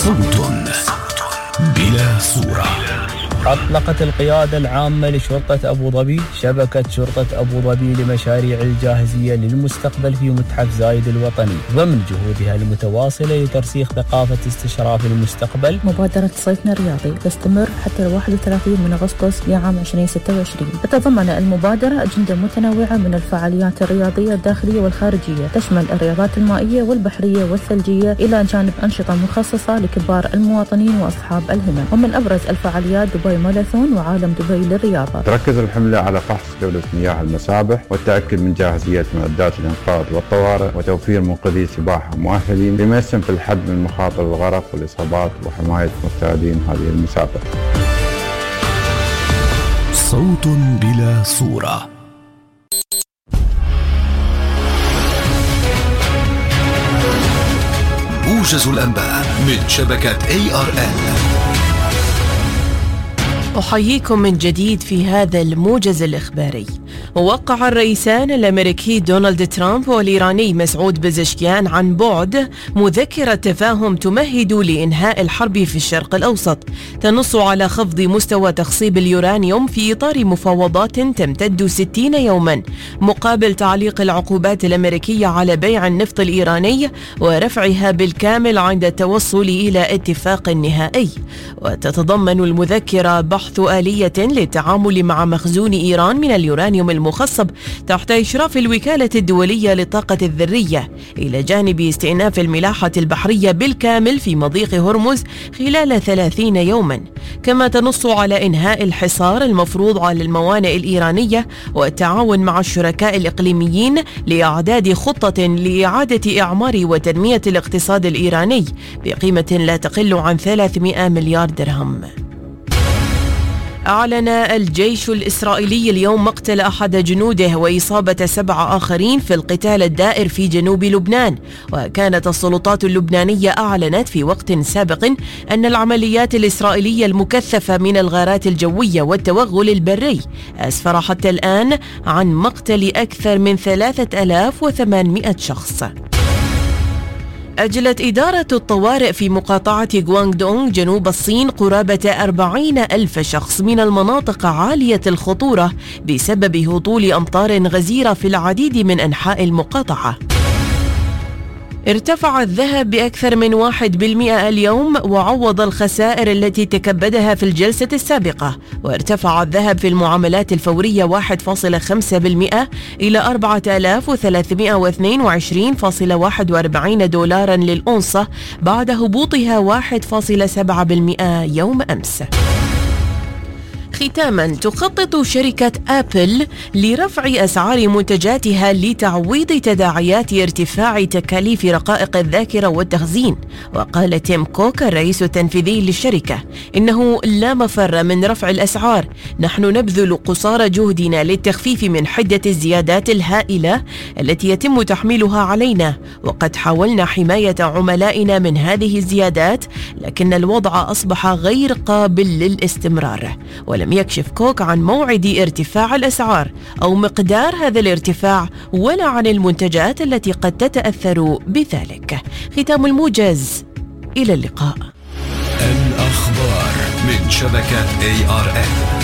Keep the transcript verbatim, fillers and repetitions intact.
صوت بلا صورة. أطلقت القيادة العامة لشرطة أبو ظبي شبكة شرطة أبو ظبي لمشاريع الجاهزية للمستقبل في متحف زايد الوطني ضمن جهودها المتواصلة لترسيخ ثقافة استشراف المستقبل. مبادرة صيفنا الرياضي تستمر حتى واحد وثلاثين من أغسطس لعام ألفين وستة وعشرين. تتضمن المبادرة أجندة متنوعة من الفعاليات الرياضية الداخلية والخارجية، تشمل الرياضات المائية والبحرية والثلجية إلى جانب أنشطة مخصصة لكبار المواطنين وأصحاب الهمم. ومن أبرز الفعاليات دبي ماراثون وعالم دبي للرياضة. تركز الحملة على فحص جودة مياه المسابح والتأكد من جاهزية معدات الإنقاذ والطوارئ وتوفير منقذي سباحة مؤهلين بما يسهم في الحد من مخاطر الغرق والإصابات وحماية مشاهدين هذه المسابقة. صوت بلا صورة. موجز الأنباء من شبكة إيه آر إل. أحييكم من جديد في هذا الموجز الإخباري. وقع الرئيسان الأمريكي دونالد ترامب والإيراني مسعود بزشكيان عن بعد مذكرة تفاهم تمهد لإنهاء الحرب في الشرق الأوسط، تنص على خفض مستوى تخصيب اليورانيوم في إطار مفاوضات تمتد ستين يوما مقابل تعليق العقوبات الأمريكية على بيع النفط الإيراني ورفعها بالكامل عند التوصل إلى اتفاق نهائي. وتتضمن المذكرة بحث آلية للتعامل مع مخزون إيران من اليورانيوم المخصب تحت إشراف الوكالة الدولية للطاقة الذرية، إلى جانب استئناف الملاحة البحرية بالكامل في مضيق هرمز خلال ثلاثين يوما. كما تنص على إنهاء الحصار المفروض على الموانئ الإيرانية والتعاون مع الشركاء الإقليميين لإعداد خطة لإعادة إعمار وتنمية الاقتصاد الإيراني بقيمة لا تقل عن ثلاثمائة مليار درهم. أعلن الجيش الإسرائيلي اليوم مقتل أحد جنوده وإصابة سبع آخرين في القتال الدائر في جنوب لبنان. وكانت السلطات اللبنانية أعلنت في وقت سابق أن العمليات الإسرائيلية المكثفة من الغارات الجوية والتوغل البري أسفر حتى الآن عن مقتل أكثر من ثلاثة آلاف وثمانمائة شخص. أجلت إدارة الطوارئ في مقاطعة غوانغ دونغ جنوب الصين قرابة أربعين ألف شخص من المناطق عالية الخطورة بسبب هطول أمطار غزيرة في العديد من أنحاء المقاطعة. ارتفع الذهب بأكثر من واحد بالمئة اليوم وعوض الخسائر التي تكبدها في الجلسة السابقة. وارتفع الذهب في المعاملات الفورية واحد فاصلة خمسة بالمئة إلى أربعة آلاف وثلاثمائة واثنين وعشرين فاصلة واحد وأربعين دولارا للأونصة بعد هبوطها واحد فاصلة سبعة بالمئة يوم أمس. ختاما، تخطط شركة آبل لرفع أسعار منتجاتها لتعويض تداعيات ارتفاع تكاليف رقائق الذاكرة والتخزين. وقال تيم كوك الرئيس التنفيذي للشركة إنه لا مفر من رفع الأسعار، نحن نبذل قصارى جهدنا للتخفيف من حدة الزيادات الهائلة التي يتم تحميلها علينا، وقد حاولنا حماية عملائنا من هذه الزيادات، لكن الوضع أصبح غير قابل للاستمرار. ولم يكشف كوك عن موعد ارتفاع الأسعار أو مقدار هذا الارتفاع ولا عن المنتجات التي قد تتأثر بذلك. ختام الموجز، إلى اللقاء. الأخبار من شبكة إيه آر إل.